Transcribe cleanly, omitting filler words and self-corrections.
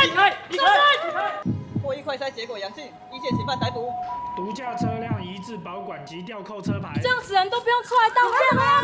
离开！ 获益快筛结果阳性，一线嫌犯逮捕。 毒驾车辆移至保管及吊扣车牌。 这样死人都不用出来道歉吗？